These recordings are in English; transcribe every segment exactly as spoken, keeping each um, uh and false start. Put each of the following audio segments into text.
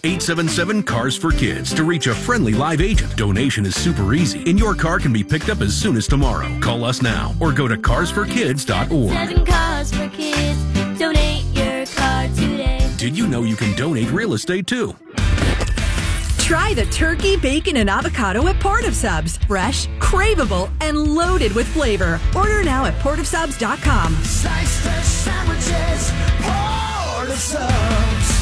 eight seven seven, CARS for Kids to reach a friendly live agent. Donation is super easy, and your car can be picked up as soon as tomorrow. Call us now or go to cars for kids dot org. Seven Cars for Kids. Donate your car today. Did you know you can donate real estate too? Try the turkey, bacon, and avocado at Port of Subs. Fresh, craveable, and loaded with flavor. Order now at port of subs dot com. Slice fresh sandwiches, Port of Subs.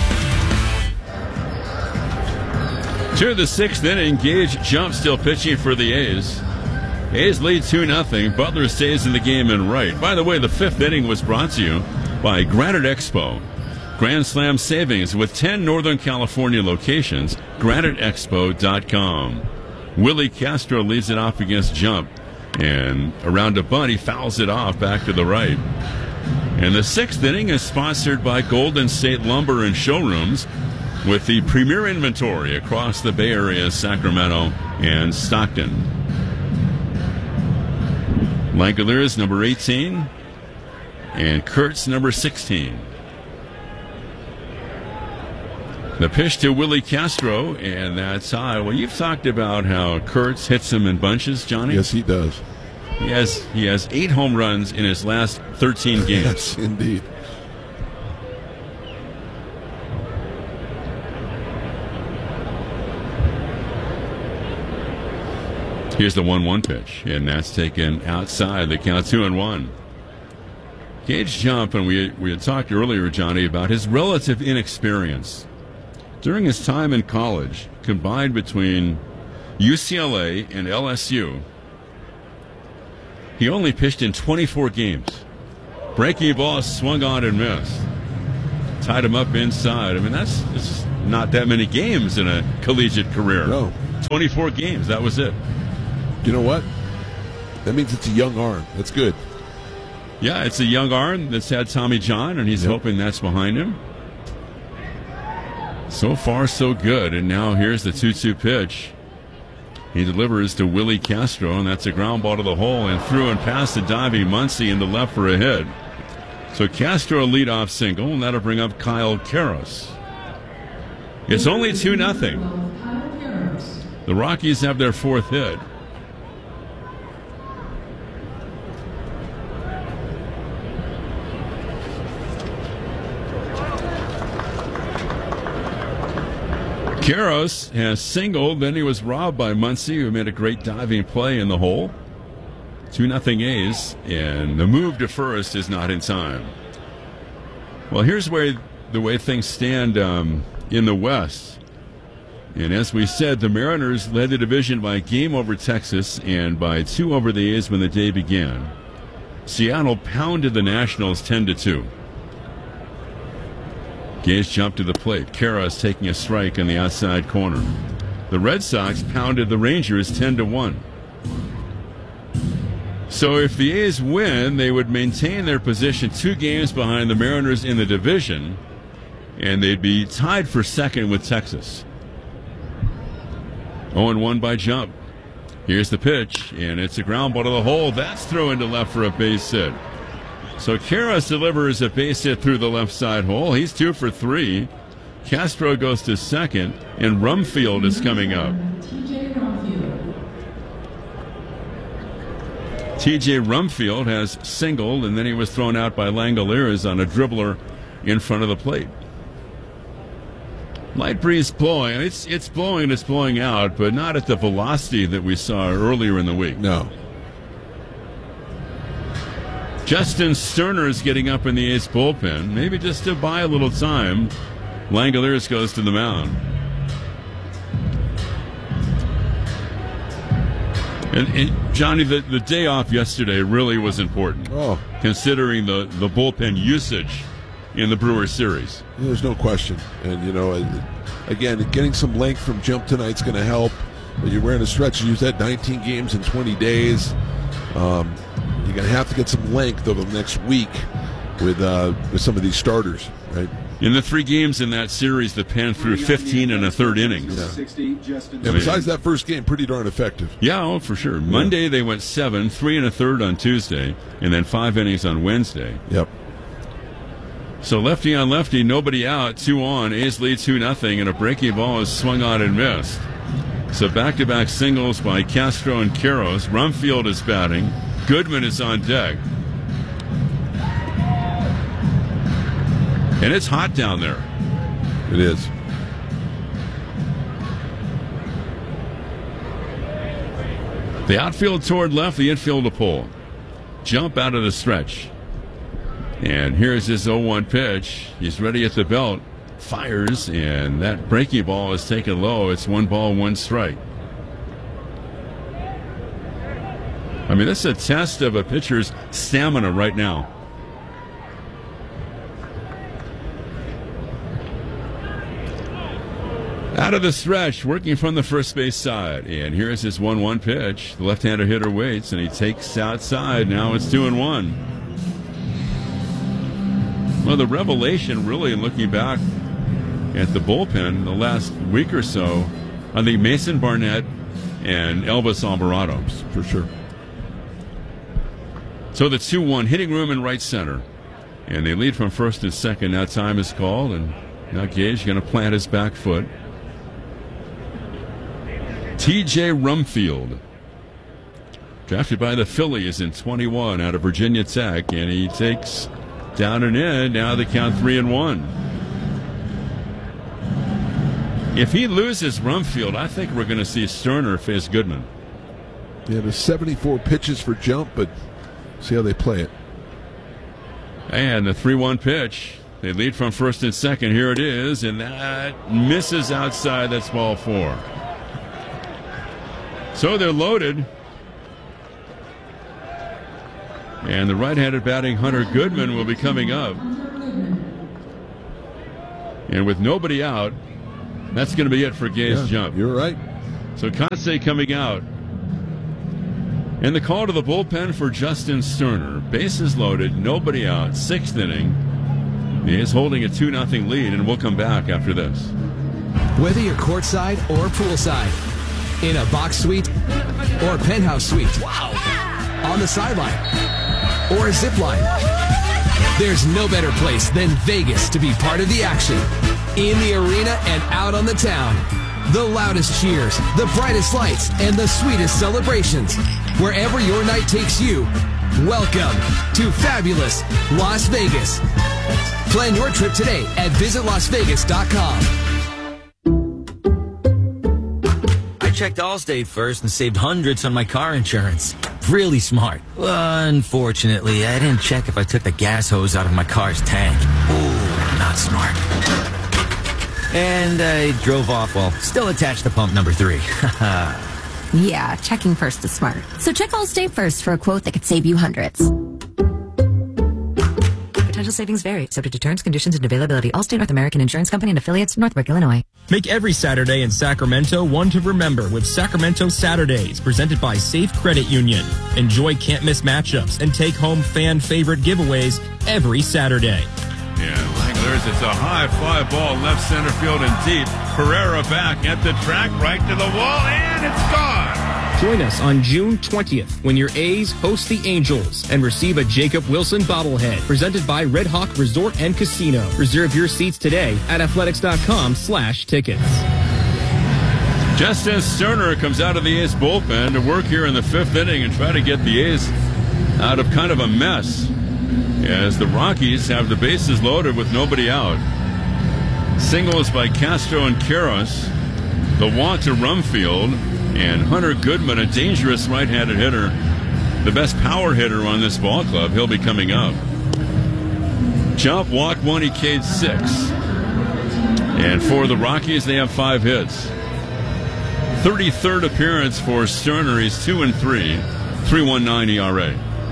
To the sixth inning, Gage Jump still pitching for the A's. A's lead two nothing. Butler stays in the game and right. By the way, the fifth inning was brought to you by Granite Expo. Grand Slam savings with ten Northern California locations. granite expo dot com. Willie Castro leads it off against Jump. And around a bunt, he fouls it off back to the right. And the sixth inning is sponsored by Golden State Lumber and Showrooms, with the premier inventory across the Bay Area, Sacramento, and Stockton. Langoliers, number eighteen, and Kurtz, number sixteen. The pitch to Willie Castro, and that's high. Well, you've talked about how Kurtz hits him in bunches, Johnny. Yes, he does. He has he has eight home runs in his last thirteen games. Yes, indeed. Here's the one one pitch, and that's taken outside. The count two and one. Gage Jump, and we we had talked earlier, Johnny, about his relative inexperience. During his time in college, combined between U C L A and L S U, he only pitched in twenty-four games. Breaking ball swung on and missed. Tied him up inside. I mean, that's, that's not that many games in a collegiate career. No. twenty-four games, that was it. You know what? That means it's a young arm. That's good. Yeah, it's a young arm that's had Tommy John, and he's yep. hoping that's behind him. So far, so good. And now here's the two two pitch. He delivers to Willie Castro, and that's a ground ball to the hole and through and past the diving Muncy in the left for a hit. So Castro a leadoff single, and that'll bring up Kyle Karros. It's only two nothing. The Rockies have their fourth hit. Karros has singled, then he was robbed by Muncy, who made a great diving play in the hole. two nothing A's, and the move to first is not in time. Well, here's where the way things stand um, in the West. And as we said, the Mariners led the division by a game over Texas and by two over the A's when the day began. Seattle pounded the Nationals ten to two. Gage jumped to the plate. Karros taking a strike in the outside corner. The Red Sox pounded the Rangers ten to one. So if the A's win, they would maintain their position two games behind the Mariners in the division, and they'd be tied for second with Texas. oh and one by Jump. Here's the pitch, and it's a ground ball to the hole. That's thrown to left for a base hit. So Karros delivers a base hit through the left side hole. He's two for three. Castro goes to second, and Rumfield is coming up. T J Rumfield has singled, and then he was thrown out by Langoliers on a dribbler in front of the plate. Light breeze blowing. It's it's blowing and it's blowing out, but not at the velocity that we saw earlier in the week. No. Justin Sterner is getting up in the A's bullpen, maybe just to buy a little time. Langoliers goes to the mound. And, and Johnny, the, the day off yesterday really was important, oh. considering the, the bullpen usage in the Brewers series. There's no question. And, you know, again, getting some length from Jump tonight's going to help. You're wearing a stretch. You had nineteen games in twenty days. Um, you're going to have to get some length over the next week with uh, with some of these starters, right? In the three games in that series, the Pen threw fifteen and a third innings. Yeah. And besides that first game, pretty darn effective. Yeah, oh, for sure. Yeah. Monday they went seven, three and a third on Tuesday, and then five innings on Wednesday. Yep. So lefty on lefty, nobody out, two on. A's lead two nothing, and a breaking ball is swung on and missed. So back-to-back singles by Castro and Queiroz. Rumfield is batting. Goodman is on deck. And it's hot down there. It is. The outfield toward left, the infield to pull. Jump out of the stretch. And here's his oh one pitch. He's ready at the belt. Fires, and that breaking ball is taken low. It's one ball, one strike. I mean, this is a test of a pitcher's stamina right now. Out of the stretch, working from the first base side. And here's his one one pitch. The left-hander hitter waits, and he takes outside. Now it's two and one. Well, the revelation, really, in looking back at the bullpen the last week or so, I think Mason Barnett and Elvis Alvarado. For sure. So the two one, hitting room in right center. And they lead from first and second. Now time is called, and now Gage going to plant his back foot. T J Rumfield, drafted by the Phillies in twenty-one out of Virginia Tech, and he takes down and in. Now the count three and one. If he loses Rumfield, I think we're going to see Sterner face Goodman. Yeah, there's seventy-four pitches for Jump, but see how they play it. And the three one pitch. They lead from first and second. Here it is, and that misses outside. That's ball four. So they're loaded. And the right-handed batting Hunter Goodman will be coming up. And with nobody out, that's going to be it for Gay's yeah, Jump. You're right. So Conce coming out. And the call to the bullpen for Justin Sterner. Bases loaded, nobody out, sixth inning. He is holding a two nothing lead, and we'll come back after this. Whether you're courtside or poolside, in a box suite or a penthouse suite, wow, on the sideline or a zip line, there's no better place than Vegas to be part of the action. In the arena and out on the town. The loudest cheers, the brightest lights, and the sweetest celebrations. Wherever your night takes you, welcome to fabulous Las Vegas. Plan your trip today at visit las vegas dot com. I checked Allstate first and saved hundreds on my car insurance. Really smart. Unfortunately, I didn't check if I took the gas hose out of my car's tank. Ooh, not smart. And I drove off while still attached to pump number three. Yeah, checking first is smart. So check Allstate first for a quote that could save you hundreds. Potential savings vary, subject to terms, conditions, and availability. Allstate North American Insurance Company and affiliates, Northbrook, Illinois. Make every Saturday in Sacramento one to remember with Sacramento Saturdays, presented by Safe Credit Union. Enjoy can't-miss matchups and take home fan-favorite giveaways every Saturday. Yeah, Langlers, it's a high fly ball, left center field and deep. Pereira back at the track, right to the wall, and it's gone. Join us on June twentieth when your A's host the Angels and receive a Jacob Wilson bobblehead presented by Red Hawk Resort and Casino. Reserve your seats today at athletics.com slash tickets. Justin Sterner comes out of the A's bullpen to work here in the fifth inning and try to get the A's out of kind of a mess, as the Rockies have the bases loaded with nobody out. Singles by Castro and Queiroz. The walk to Rumfield. And Hunter Goodman, a dangerous right-handed hitter. The best power hitter on this ball club. He'll be coming up. Jump, walk one, he K'd six. And for the Rockies, they have five hits. thirty-third appearance for Sterner. He's two and three. three point one nine E R A.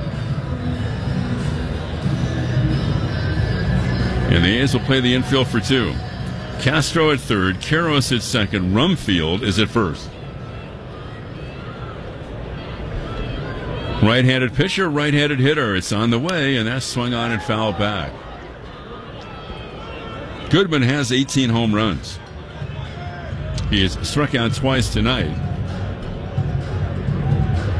And the A's will play the infield for two. Castro at third, Queiroz at second, Rumfield is at first. Right-handed pitcher, right-handed hitter. It's on the way, and that's swung on and fouled back. Goodman has eighteen home runs. He has struck out twice tonight.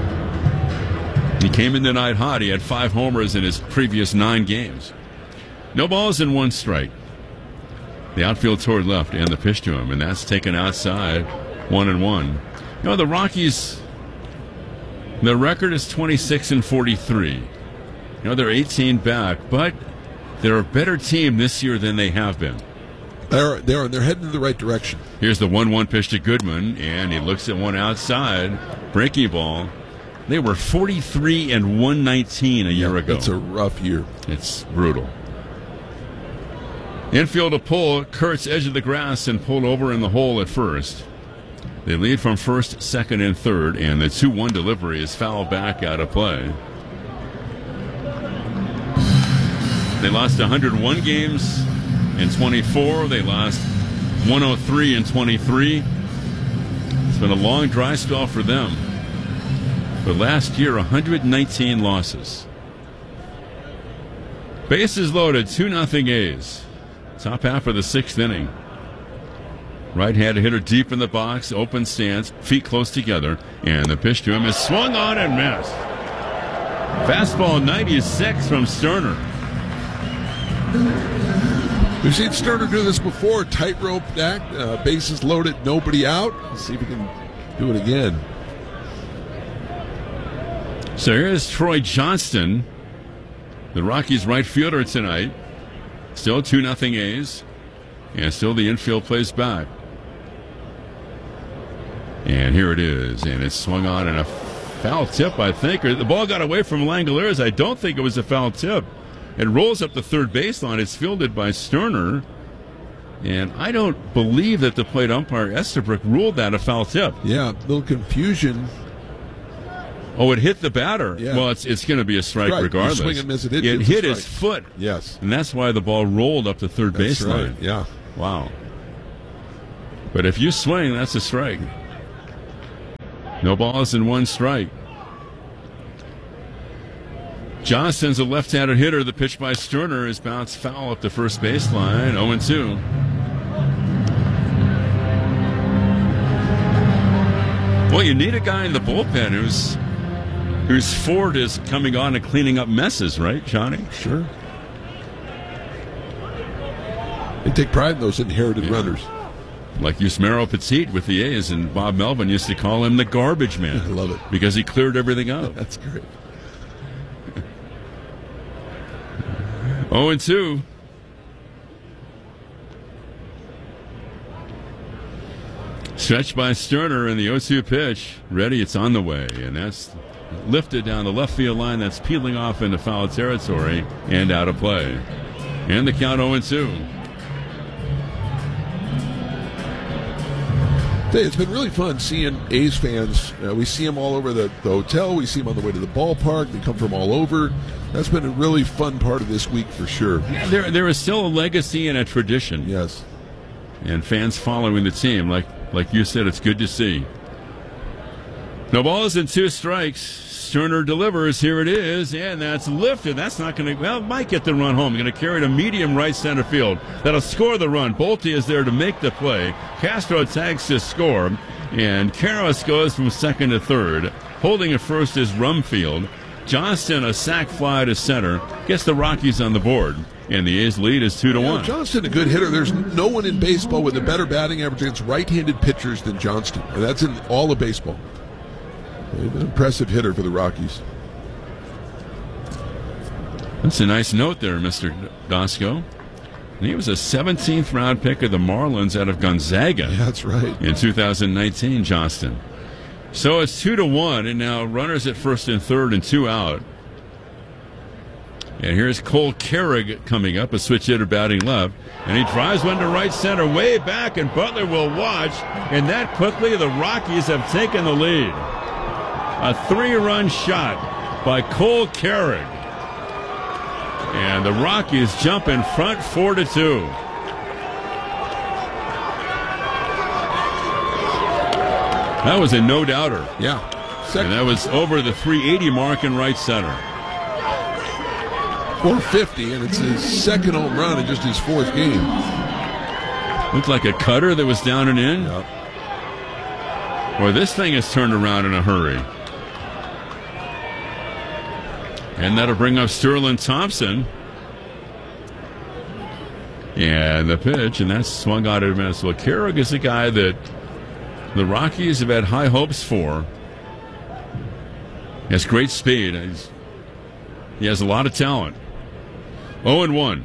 He came in tonight hot. He had five homers in his previous nine games. No balls and one strike. The outfield toward left and the pitch to him, and that's taken outside, one and one. You know, the Rockies, their record is twenty-six and forty-three. You know, they're eighteen back, but they're a better team this year than they have been. They're, they're, they're heading in the right direction. Here's the one one pitch to Goodman, and he looks at one outside. Breaking ball. They were forty-three and one nineteen a year yeah, ago. It's a rough year. It's brutal. Infield to pull. Kurtz edge of the grass and pulled over in the hole at first. They lead from first, second, and third, and the two one delivery is fouled back out of play. They lost one hundred one games in twenty-four. They lost one oh three in twenty-three. It's been a long dry spell for them. But last year, one hundred nineteen losses. Bases loaded, two nothing A's. Top half of the sixth inning. Right-handed hitter deep in the box, open stance, feet close together, and the pitch to him is swung on and missed. Fastball ninety-six from Sterner. We've seen Sterner do this before. Tightrope act, uh, bases loaded, nobody out. Let's see if we can do it again. So here's Troy Johnston, the Rockies' right fielder tonight. Still two nothing A's, and still the infield plays back. And here it is, and it's swung on in a foul tip, I think. Or the ball got away from Langoliers. I don't think it was a foul tip. It rolls up the third baseline. It's fielded by Sterner. And I don't believe that the plate umpire, Estabrook, ruled that a foul tip. Yeah, a little confusion. Oh, it hit the batter. Yeah. Well, it's it's going to be a strike right. regardless. You swing and miss it. It, it it's hit a his foot. Yes. And that's why the ball rolled up the third That's baseline. right. Yeah. Wow. But if you swing, that's a strike. No balls and one strike. Johnston's a left-handed hitter. The pitch by Sterner is bounced foul up the first baseline. oh and two. Well, you need a guy in the bullpen who's whose forward is coming on and cleaning up messes, right, Johnny? Sure. They take pride in those inherited yeah. runners. Like Yusmeiro Petit with the A's, and Bob Melvin used to call him the garbage man. I love it. Because he cleared everything up. That's great. oh and two. Stretched by Sterner in the oh two pitch. Ready, it's on the way. And that's lifted down the left field line. That's peeling off into foul territory and out of play. And the count oh and two. It's been really fun seeing A's fans. Uh, we see them all over the, the hotel. We see them on the way to the ballpark. They come from all over. That's been a really fun part of this week for sure. Yeah, there, there is still a legacy and a tradition. Yes. And fans following the team. Like, like you said, it's good to see. No balls and two strikes. Sterner delivers. Here it is, and that's lifted. That's not going to, well, might get the run home. Going to carry to medium right center field. That'll score the run. Bolte is there to make the play. Castro tags to score, and Karras goes from second to third. Holding at first is Rumfield. Johnston, a sac fly to center, gets the Rockies on the board, and the A's lead is two to Yeah, one. Johnston, a good hitter. There's no one in baseball with a better batting average against right-handed pitchers than Johnston. And that's in all of baseball. An impressive hitter for the Rockies. That's a nice note there, Mister Dosco. And he was a seventeenth round pick of the Marlins out of Gonzaga. Yeah, that's right. In two thousand nineteen, Johnston. So it's two to one, and now runners at first and third and two out. And here's Cole Carrig coming up, a switch hitter batting left. And he drives one to right center, way back, and Butler will watch. And that quickly, the Rockies have taken the lead. A three-run shot by Cole Carrig. And the Rockies jump in front four to two. That was a no-doubter. Yeah. Second. And that was over the three eighty mark in right center. four fifty, and it's his second home run in just his fourth game. Looked like a cutter that was down and in. Yep. Boy, this thing is turned around in a hurry. And that'll bring up Sterling Thompson. And the pitch, and that's swung out at miss. Well, Carrick is a guy that the Rockies have had high hopes for. He has great speed. He's, he has a lot of talent. oh and one.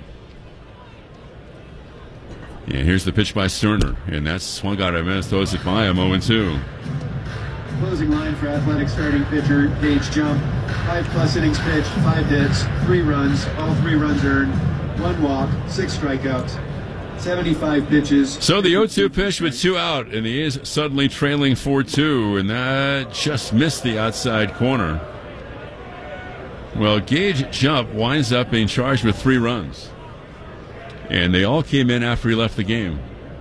And here's the pitch by Sterner, and that's swung out at miss. Throws it by him, oh and two. Closing line for Athletic starting pitcher Gage Jump. Five plus innings pitched, five hits, three runs, all three runs earned, one walk, six strikeouts, seventy-five pitches. So the oh two pitch with two out, and he is suddenly trailing four two, and that just missed the outside corner. Well, Gage Jump winds up being charged with three runs, and they all came in after he left the game.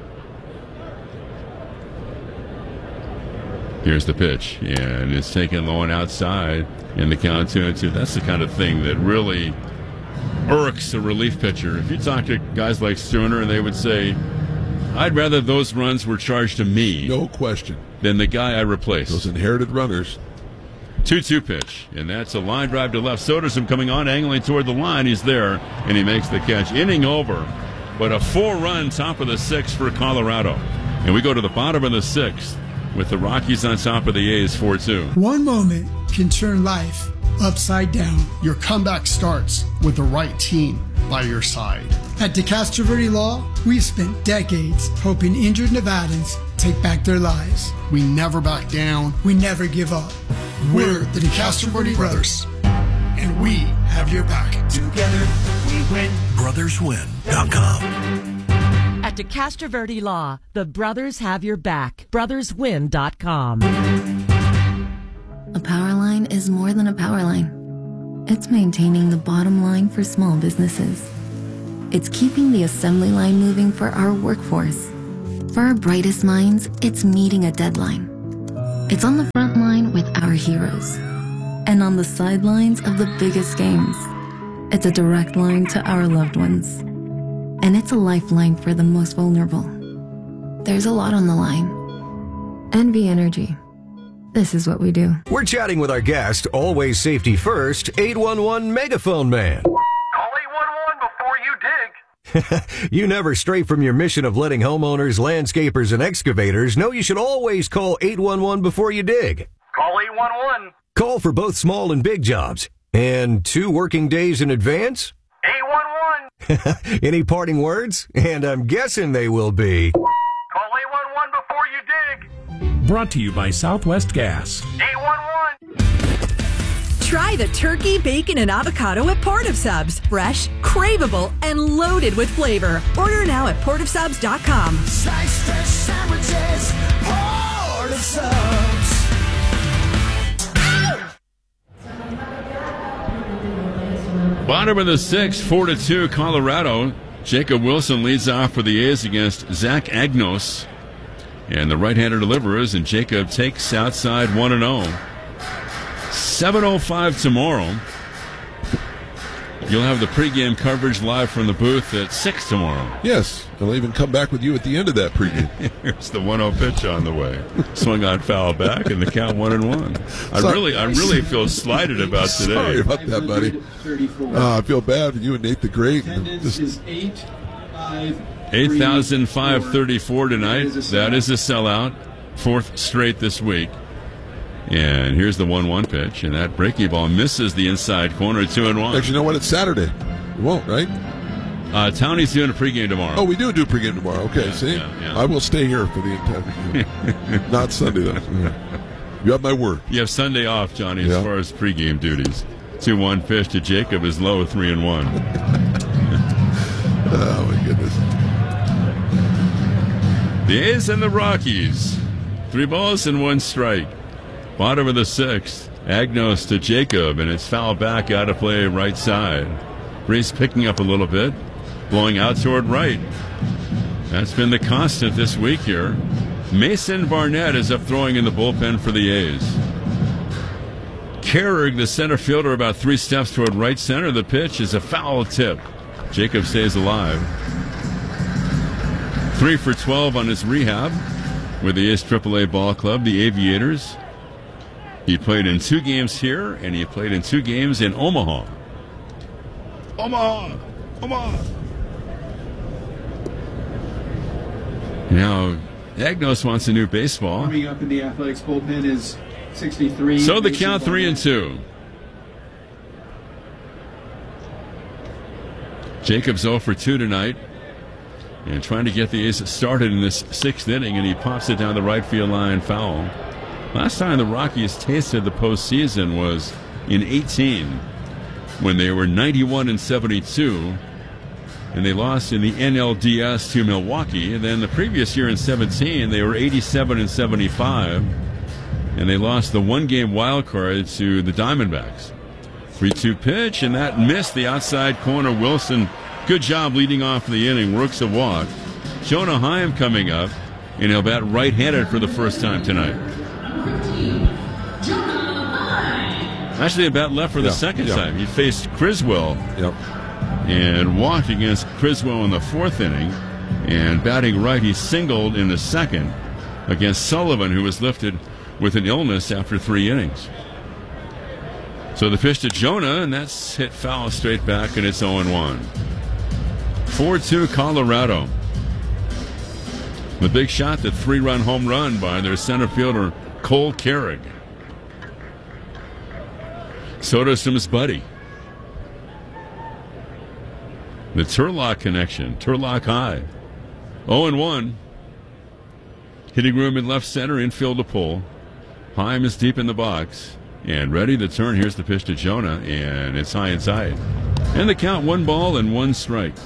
Here's the pitch, and it's taken low and outside, and the count two and two. That's the kind of thing that really irks a relief pitcher. If you talk to guys like Sterner, and they would say, I'd rather those runs were charged to me. No question. Than the guy I replaced. Those inherited runners. two two pitch, and that's a line drive to left. Soderstrom coming on, angling toward the line. He's there, and he makes the catch. Inning over, but a four-run top of the sixth for Colorado. And we go to the bottom of the sixth with the Rockies on top of the A's four two. One moment can turn life upside down. Your comeback starts with the right team by your side. At DeCastro Verde Law, we've spent decades helping injured Nevadans take back their lives. We never back down. We never give up. We're the DeCastro Verde Brothers, and we have your back. Together we win. brothers win dot com. At DeCastro Verde Law, the brothers have your back. brothers win dot com. A power line is more than a power line. It's maintaining the bottom line for small businesses. It's keeping the assembly line moving for our workforce. For our brightest minds, it's meeting a deadline. It's on the front line with our heroes. And on the sidelines of the biggest games. It's a direct line to our loved ones. And it's a lifeline for the most vulnerable. There's a lot on the line. N V Energy. This is what we do. We're chatting with our guest, always safety first, eight one one Megaphone Man. Call eight one one before you dig. You never stray from your mission of letting homeowners, landscapers, and excavators know you should always call eight one one before you dig. Call eight one one. Call for both small and big jobs. And two working days in advance? eight one one. Any parting words? And I'm guessing they will be... Call eight one one before you dig. Brought to you by Southwest Gas. eight one one. Try the turkey, bacon, and avocado at Port of Subs. Fresh, craveable, and loaded with flavor. Order now at port of subs dot com. Slice fresh sandwiches, Port of Subs. Bottom of the sixth, four to two, Colorado. Jacob Wilson leads off for the A's against Zach Agnos. And the right-hander delivers, and Jacob takes outside one and oh. seven oh five tomorrow. You'll have the pregame coverage live from the booth at six tomorrow. Yes, I'll even come back with you at the end of that pregame. Here's the one oh pitch on the way. Swung on foul back, and the count one and one. I Sorry. really, I really feel slighted about today. Sorry about that, buddy. Uh, I feel bad for you and Nate the Great. Attendance is eight five. eight thousand five hundred thirty-four tonight. That is a sellout. Fourth straight this week. And here's the one one pitch, and that breaking ball misses the inside corner, two and one. Actually, you know what? It's Saturday. You won't, right? Uh, Townie's doing a pregame tomorrow. Oh, we do do pregame tomorrow. Okay, Yeah, see? yeah, yeah. I will stay here for the entire Not Sunday, though. Yeah. You have my word. You have Sunday off, Johnny, as Yeah. far as pregame duties. two one pitch to Jacob is low, three and one. Oh, my goodness. The A's and the Rockies. Three balls and one strike. Bottom of the sixth. Agnos to Jacob, and it's fouled back out of play right side. Breeze picking up a little bit, blowing out toward right. That's been the constant this week here. Mason Barnett is up throwing in the bullpen for the A's. Carrig, the center fielder, about three steps toward right center. The pitch is a foul tip. Jacob stays alive. Three for twelve on his rehab with the A's triple A ball club, the Aviators. He played in two games here, and he played in two games in Omaha. Omaha! Omaha! Now, Agnos wants a new baseball. Coming up in the Athletics bullpen is sixty-three. So the count three and two. Jacobs oh for two tonight. And trying to get the A's started in this sixth inning, and he pops it down the right field line foul. Last time the Rockies tasted the postseason was in eighteen, when they were ninety-one and seventy-two, and they lost in the N L D S to Milwaukee. And then the previous year in seventeen, they were eighty-seven and seventy-five, and they lost the one-game wild card to the Diamondbacks. three two pitch, and that missed the outside corner. Wilson, good job leading off the inning, works a walk. Jonah Heim coming up, and he'll bat right-handed for the first time tonight. Actually, a bat left for the yeah, second yeah. time. He faced Criswell yep. and walked against Criswell in the fourth inning. And batting right, he singled in the second against Sullivan, who was lifted with an illness after three innings. So the pitch to Jonah, and that's hit foul straight back, and it's oh and one. four two Colorado. The big shot, the three-run home run by their center fielder, Cole Carrig. Soderstrom's buddy. The Turlock connection. Turlock high. oh and one. Hitting room in left center, infield to pull. Heim is deep in the box. And ready to turn. Here's the pitch to Jonah, and it's high inside. And the count, one ball and one strike.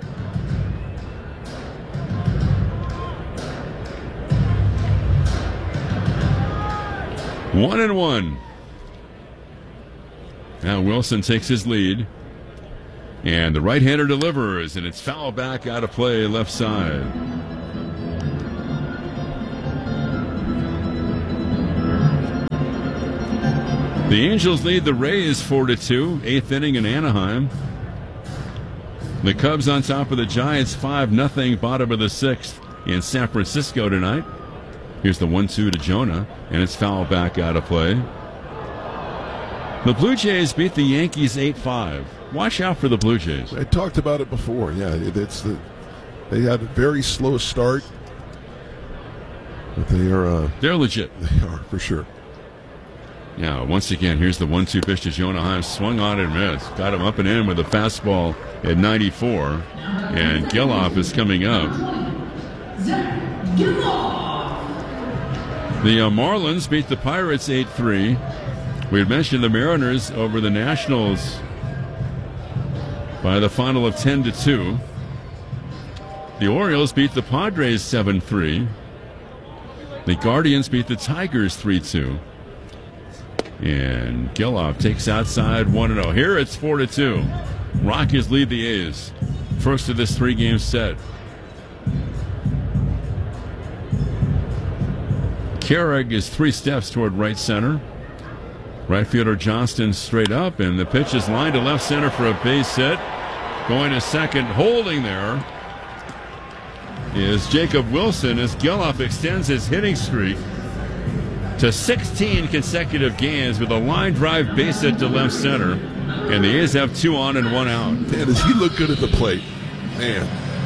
One and one. Now Wilson takes his lead. And the right-hander delivers, and it's foul back out of play left side. The Angels lead the Rays four to two, eighth inning in Anaheim. The Cubs on top of the Giants five nothing, bottom of the sixth in San Francisco tonight. Here's the one two to Jonah, and it's foul back out of play. The Blue Jays beat the Yankees eight five. Watch out for the Blue Jays. I talked about it before. Yeah, it's the they had a very slow start, but they are uh, they're legit. They are for sure. Now, once again, here's the one two pitch to Jonah Heim. Swung on and missed. Got him up and in with a fastball at ninety-four. And Geloff is coming up. The uh, Marlins beat the Pirates eight three. We had mentioned the Mariners over the Nationals by the final of ten to two. The Orioles beat the Padres seven three. The Guardians beat the Tigers three two. And Geloff takes outside one and oh. Here it's four to two. Rockies lead the A's. First of this three-game set. Carrig is three steps toward right center. Right fielder Johnston straight up, and the pitch is lined to left center for a base hit. Going to second, holding there is Jacob Wilson as Geloff extends his hitting streak to sixteen consecutive games with a line drive base hit to left center. And the A's have two on and one out. Man, does he look good at the plate? Man.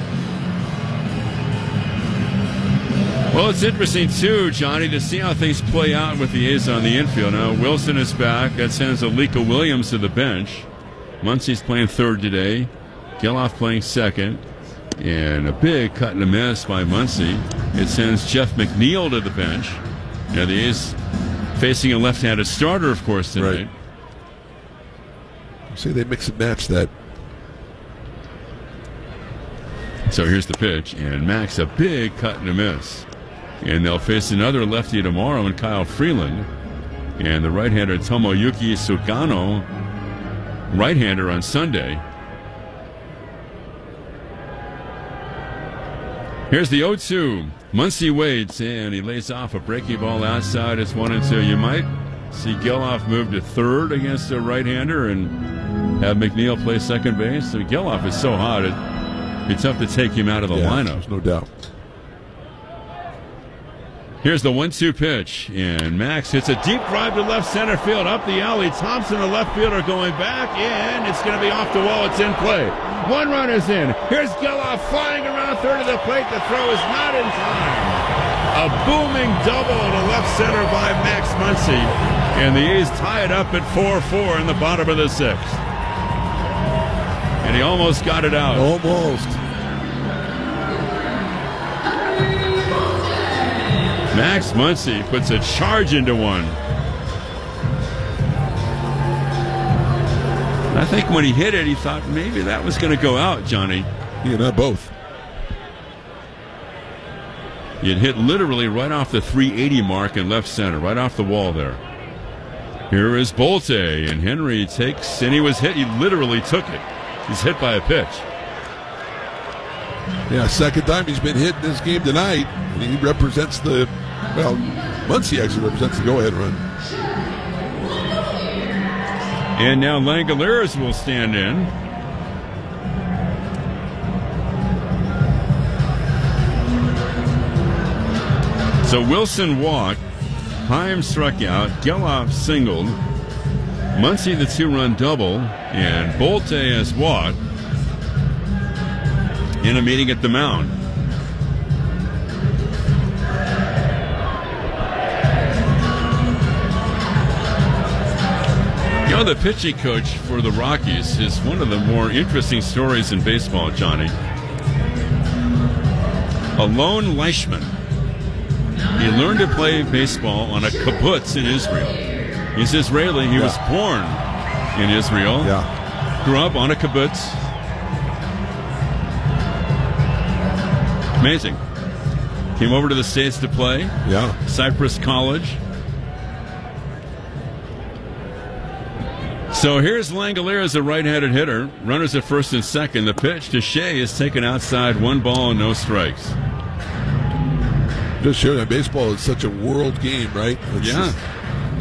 Well, it's interesting, too, Johnny, to see how things play out with the A's on the infield. Now, Wilson is back. That sends Alika Williams to the bench. Muncy's playing third today. Geloff playing second. And a big cut and a miss by Muncy. It sends Jeff McNeil to the bench. Now, the A's facing a left-handed starter, of course, tonight. Right. See, they mix and match that. So here's the pitch, and Max, a big cut and a miss. And they'll face another lefty tomorrow in Kyle Freeland. And the right-hander Tomoyuki Sugano, right-hander on Sunday. Here's the oh two. Muncy waits, and he lays off a breaking ball outside. It's one and two. You might see Geloff move to third against a right-hander and have McNeil play second base. So Geloff is so hot, it'd be tough to take him out of the yeah, lineup. There's no doubt. Here's the one two pitch, and Max hits a deep drive to left center field, up the alley. Thompson, the left fielder, going back, and it's going to be off the wall. It's in play. One run is in. Here's Geloff flying around third of the plate. The throw is not in time. A booming double to left center by Max Muncy, and the A's tie it up at four four in the bottom of the sixth. And he almost got it out. Almost. Max Muncy puts a charge into one. I think when he hit it, he thought maybe that was going to go out, Johnny. Yeah, not both. It hit literally right off the three eighty mark in left center, right off the wall there. Here is Bolte, and Henry takes, and he was hit. He literally took it. He's hit by a pitch. Yeah, second time he's been hit in this game tonight. And he represents the, well, Muncy actually represents the go-ahead run. And now Langoliers will stand in. So Wilson walked, Heim struck out, Geloff singled, Muncy the two-run double, and Bolte has walked in a meeting at the mound. You know, the pitching coach for the Rockies is one of the more interesting stories in baseball, Johnny. Alon Leishman. He learned to play baseball on a kibbutz in Israel. He's Israeli. He yeah. was born in Israel. Yeah. Grew up on a kibbutz. Amazing. Came over to the States to play. Yeah. Cypress College. So here's Langoliers, a right-handed hitter. Runners at first and second. The pitch to Shea is taken outside. One ball and no strikes. Just showing that baseball is such a world game, right? It's yeah. Just,